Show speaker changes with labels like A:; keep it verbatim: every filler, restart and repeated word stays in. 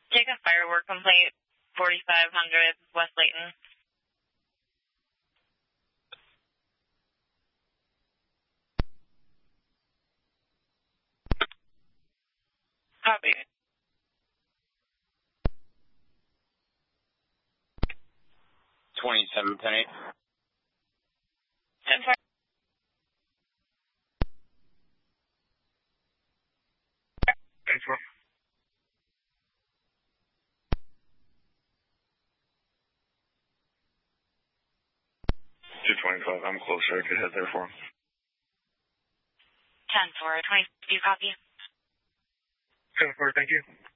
A: Take a firework complaint, forty-five hundred West Layton. Copy.
B: twenty-seven ten eight.
A: ten four.
C: ten four. two twenty-five, I'm closer. I could head there for him.
A: ten four, twenty-two, copy.
C: ten four, thank you.